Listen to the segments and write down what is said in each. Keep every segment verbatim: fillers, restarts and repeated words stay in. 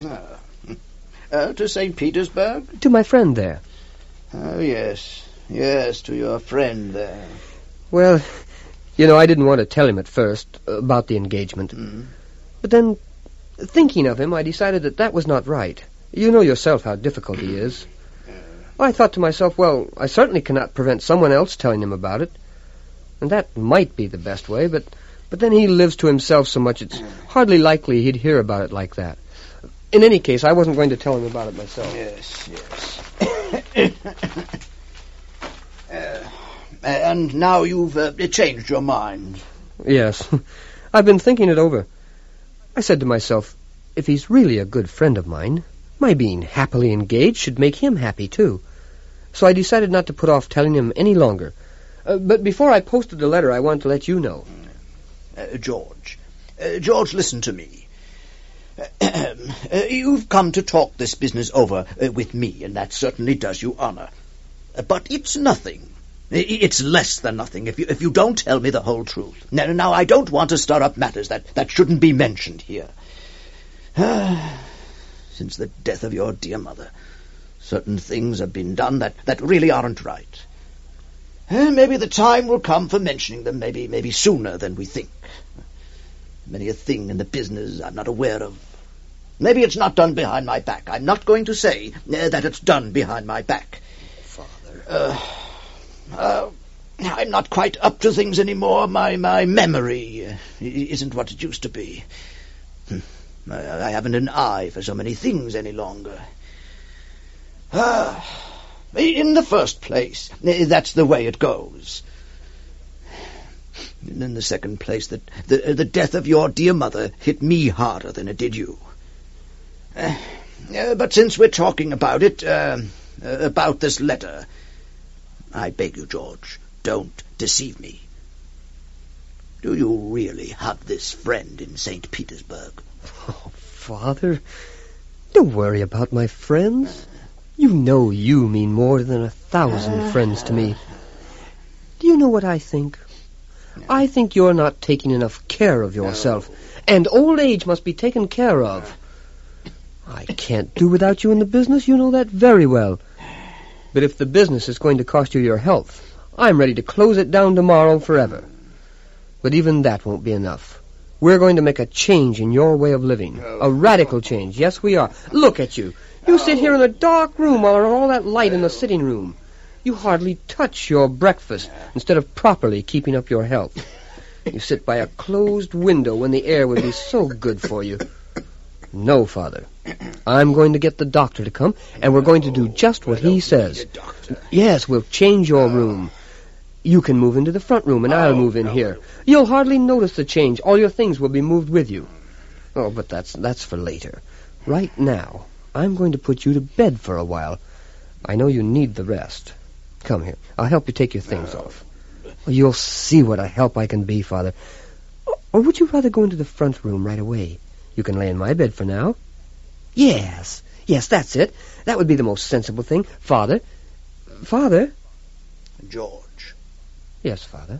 Uh, uh, to Saint Petersburg? To my friend there. Oh, yes. Yes, to your friend there. Well, you know, I didn't want to tell him at first about the engagement. Mm. But then, thinking of him, I decided that that was not right. You know yourself how difficult he is. Well, I thought to myself, well, I certainly cannot prevent someone else telling him about it. And that might be the best way, but, but then he lives to himself so much it's hardly likely he'd hear about it like that. In any case, I wasn't going to tell him about it myself. Yes, yes. uh, and now you've uh, changed your mind. Yes. I've been thinking it over. I said to myself, if he's really a good friend of mine, my being happily engaged should make him happy, too. So I decided not to put off telling him any longer. Uh, but before I posted the letter, I wanted to let you know. Uh, George. Uh, George, listen to me. Uh, you've come to talk this business over uh, with me, and that certainly does you honor. Uh, but it's nothing. It's less than nothing if you if you don't tell me the whole truth. Now, now I don't want to stir up matters that, that shouldn't be mentioned here. Since the death of your dear mother, certain things have been done that, that really aren't right. Uh, maybe the time will come for mentioning them, maybe maybe sooner than we think. Many a thing in the business I'm not aware of. Maybe it's not done behind my back. I'm not going to say uh, that it's done behind my back. Father. Uh, uh, I'm not quite up to things anymore. My, my memory uh, isn't what it used to be. I, I haven't an eye for so many things any longer. Uh, in the first place, that's the way it goes. And in the second place, the, the, the death of your dear mother hit me harder than it did you. Uh, uh, but since we're talking about it, uh, uh, about this letter, I beg you, George, don't deceive me. Do you really have this friend in Saint Petersburg? Oh, Father, don't worry about my friends. You know you mean more than a thousand friends to me. Do you know what I think? I think you're not taking enough care of yourself, and old age must be taken care of. I can't do without you in the business, you know that very well. But if the business is going to cost you your health, I'm ready to close it down tomorrow forever. But even that won't be enough. We're going to make a change in your way of living. A radical change. Yes, we are. Look at you. You sit here in a dark room while all that light in the sitting room. You hardly touch your breakfast instead of properly keeping up your health. You sit by a closed window when the air would be so good for you. No, Father. I'm going to get the doctor to come, and we're going to do just what he says. Yes, we'll change your room. You can move into the front room, and I'll move in here. You'll hardly notice the change. All your things will be moved with you. Oh, but that's that's for later. Right now, I'm going to put you to bed for a while. I know you need the rest. Come here. I'll help you take your things off. Well, you'll see what a help I can be, Father. Or would you rather go into the front room right away? You can lay in my bed for now. Yes, yes, that's it. That would be the most sensible thing. Father, Father. George. Yes, Father.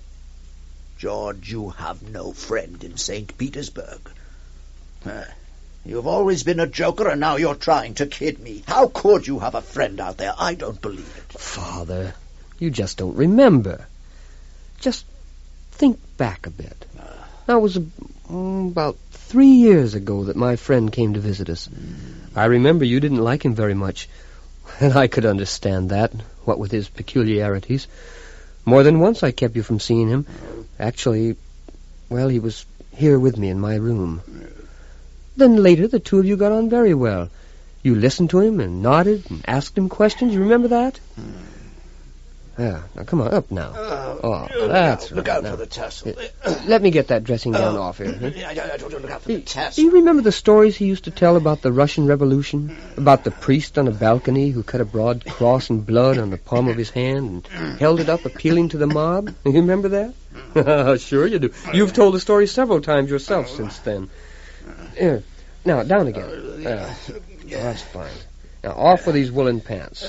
George, you have no friend in Saint Petersburg. Uh, you've always been a joker, and now you're trying to kid me. How could you have a friend out there? I don't believe it. Father, you just don't remember. Just think back a bit. Uh, now, it was um, about three years ago that my friend came to visit us. Mm. I remember you didn't like him very much, and I could understand that, what with his peculiarities. More than once I kept you from seeing him. Actually, well, he was here with me in my room. Then later, the two of you got on very well. You listened to him and nodded and asked him questions. You remember that? Hmm. Yeah. Now, come on, up now. Uh, oh, that's look right. Out now, for the tassel. Uh, let me get that dressing gown uh, off here. Huh? I, I, I don't look out for the tassel. Do you remember the stories he used to tell about the Russian Revolution? About the priest on a balcony who cut a broad cross in blood on the palm of his hand and held it up appealing to the mob? You remember that? Sure you do. You've told the story several times yourself since then. Here. Now, down again. Uh, oh, that's fine. Now, off with these woolen pants.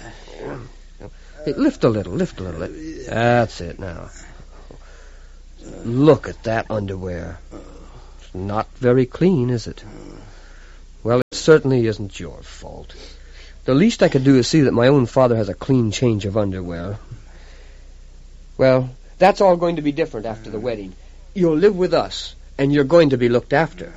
Hey, lift a little, lift a little. That's it now. Look at that underwear. It's not very clean, is it? Well, it certainly isn't your fault. The least I could do is see that my own father has a clean change of underwear. Well, that's all going to be different after the wedding. You'll live with us, and you're going to be looked after.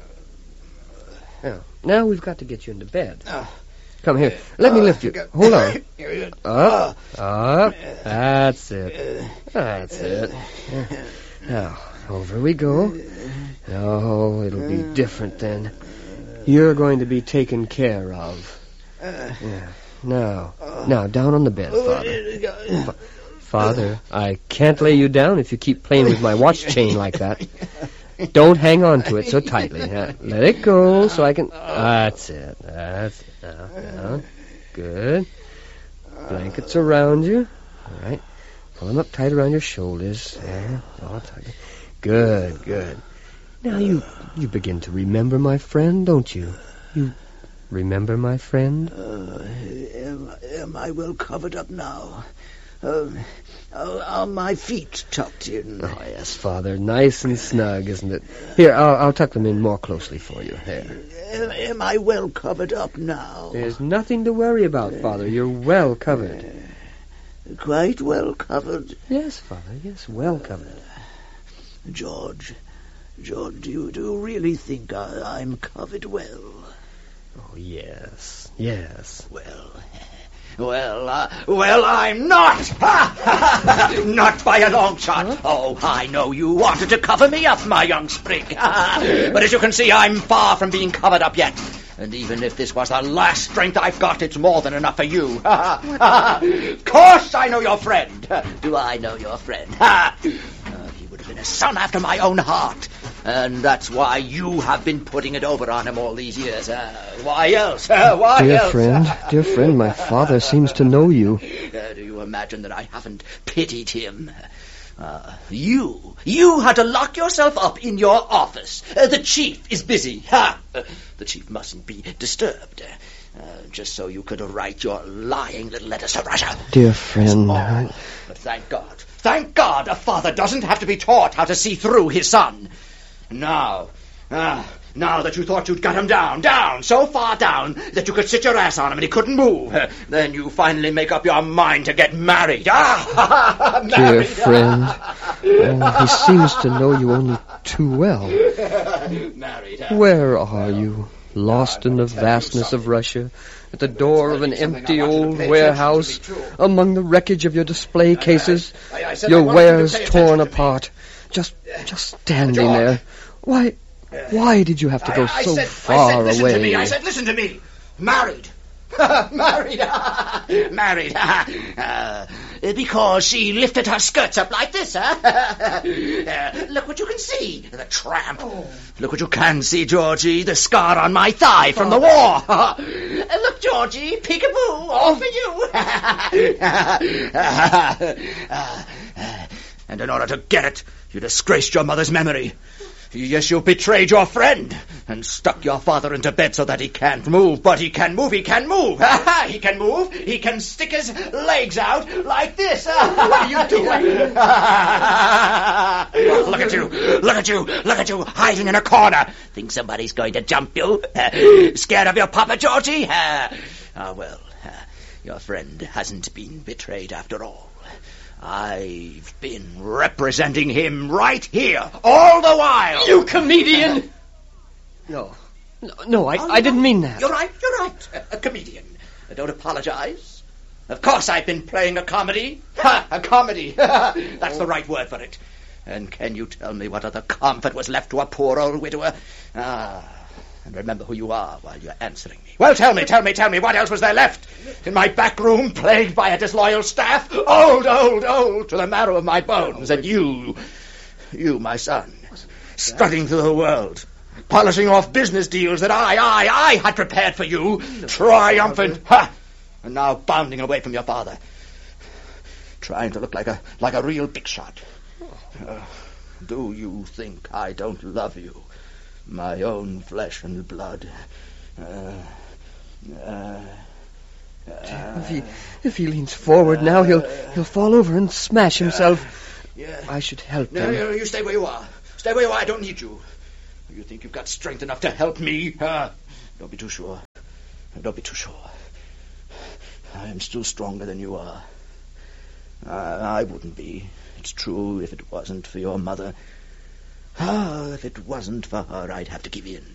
Now, now we've got to get you into bed. Come here. Let me lift you. Hold on. Up. Up. That's it. That's it. Now, over we go. Oh, it'll be different then. You're going to be taken care of. Yeah. Now, now, down on the bed, Father. Fa- Father, I can't lay you down if you keep playing with my watch chain like that. Don't hang on to it so tightly. Huh? Let it go so I can... That's it. That's it. Now, now. Good. Blankets around you. All right. Pull them up tight around your shoulders. Yeah. All tight. Good, good. Now you you begin to remember my friend, don't you? You remember my friend? Uh, am, am I well covered up now? Uh, are, are my feet tucked in? Oh, yes, Father. Nice and snug, isn't it? Here, I'll, I'll tuck them in more closely for you. There. Am, am I well covered up now? There's nothing to worry about, Father. You're well covered. Uh, quite well covered? Yes, Father. Yes, well covered. George, George, do you, do you really think I, I'm covered well? Oh, yes, yes. Well, well, uh, well, I'm not! Not by a long shot. Huh? Oh, I know you wanted to cover me up, my young sprig. But as you can see, I'm far from being covered up yet. And even if this was the last strength I've got, it's more than enough for you. Of course I know your friend. Do I know your friend? Uh, he would have been a son after my own heart. And that's why you have been putting it over on him all these years. Uh, why else? Uh, why dear else? friend, dear friend, my father seems to know you. Uh, do you imagine that I haven't pitied him? Uh, you, you had to lock yourself up in your office. Uh, the chief is busy. Ha! Uh, the chief mustn't be disturbed. Uh, just so you could write your lying little letters to Russia. Dear friend. Oh, but thank God, thank God a father doesn't have to be taught how to see through his son. Now, ah, now that you thought you'd got him down, down, so far down that you could sit your ass on him and he couldn't move, uh, then you finally make up your mind to get married. Ah, married. Dear friend, oh, he seems to know you only too well. Married. Uh, Where are you? Lost in the vastness of Russia, at the door of an empty old warehouse, among the wreckage of your display cases, your wares torn apart, just, just standing there. Why, why did you have to go I, I so said, far I said, listen away? To me. I said, listen to me. Married. Married. Married. uh, because she lifted her skirts up like this, huh? uh, look what you can see. The tramp. Oh. Look what you can see, Georgie. The scar on my thigh from the war. uh, look, Georgie. Peekaboo. All for you. uh, and in order to get it, you disgraced your mother's memory. Yes, you betrayed your friend and stuck your father into bed so that he can't move. But he can move, he can move. He can move, he can stick his legs out like this. What are you doing? Look at you, look at you, look at you, hiding in a corner. Think somebody's going to jump you? Scared of your papa, Georgie? Ah, well, your friend hasn't been betrayed after all. I've been representing him right here, all the while. You comedian! No, no, no I, oh, I didn't mean that. You're right, you're right. A, a comedian. Don't apologize. Of course I've been playing a comedy. Ha! A comedy. That's oh. the right word for it. And can you tell me what other comfort was left to a poor old widower? Ah... And remember who you are while you're answering me. Well, tell me, tell me, tell me, what else was there left? In my back room, plagued by a disloyal staff? Old, old, old, to the marrow of my bones. And you, you, my son, strutting through the world, polishing off business deals that I, I, I had prepared for you, triumphant, ha! And now bounding away from your father, trying to look like a, like a real big shot. Uh, do you think I don't love you? My own flesh and blood. Uh, uh, if he if he leans forward uh, now, he'll he'll fall over and smash himself. Uh, yeah. I should help no, him. No, you stay where you are. Stay where you are. I don't need you. You think you've got strength enough to help me? Uh, Don't be too sure. Don't be too sure. I am still stronger than you are. I, I wouldn't be, it's true, if it wasn't for your mother. Ah, if it wasn't for her, I'd have to give in.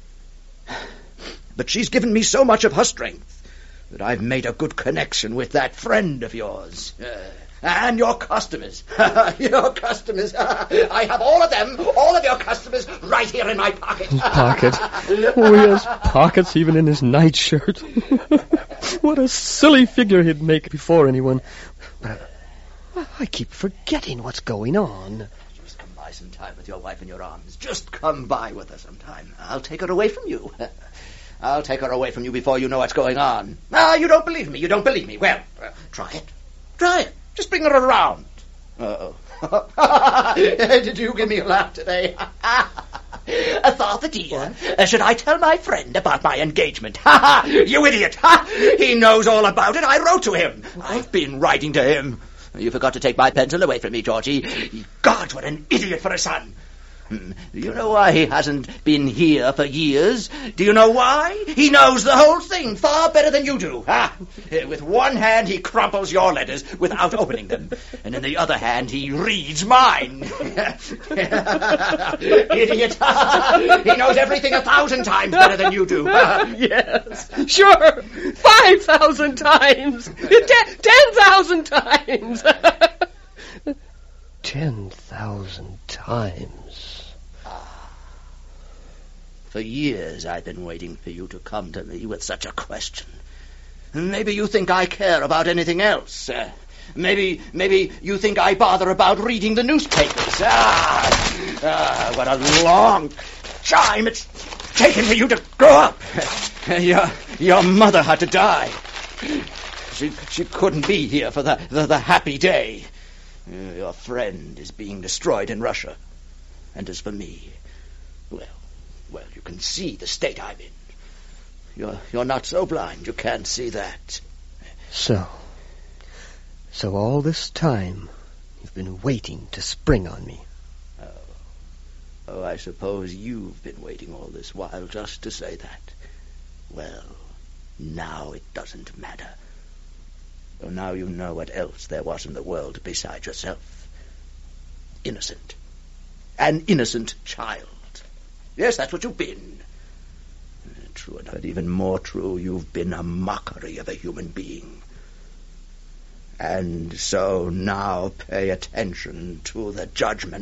But she's given me so much of her strength that I've made a good connection with that friend of yours. Uh, and your customers. Your customers. I have all of them, all of your customers, right here in my pocket. Pocket? Oh, he has pockets even in his nightshirt. What a silly figure he'd make before anyone. But I keep forgetting what's going on. Just come by sometime with your wife in your arms. Just come by with her sometime. I'll take her away from you. I'll take her away from you before you know what's going on. Ah, you don't believe me. You don't believe me. Well, uh, try it. Try it. Just bring her around. Uh-oh. Did you give me a laugh today? Uh, Father dear, uh, should I tell my friend about my engagement? Ha ha! You idiot! Ha! He knows all about it. I wrote to him. I've been writing to him. You forgot to take my pencil away from me, Georgie. God, what an idiot for a son. Do you know why he hasn't been here for years? Do you know why? He knows the whole thing far better than you do. Ah, with one hand he crumples your letters without opening them, and in the other hand he reads mine. Idiot. He knows everything a thousand times better than you do. Yes, sure. Five thousand times. Ten, ten thousand times. Ten thousand times. For years I've been waiting for you to come to me with such a question. Maybe you think I care about anything else. Uh, maybe maybe you think I bother about reading the newspapers. Ah, ah, what a long time it's taken for you to grow up. Your, your mother had to die. She, she couldn't be here for the, the, the happy day. Your friend is being destroyed in Russia. And as for me, well... Well, you can see the state I'm in. You're, you're not so blind, you can't see that. So, so all this time, you've been waiting to spring on me. Oh, oh, I suppose you've been waiting all this while just to say that. Well, now it doesn't matter. So now you know what else there was in the world besides yourself. Innocent. An innocent child. Yes, that's what you've been. True enough, but even more true, you've been a mockery of a human being. And so now pay attention to the judgment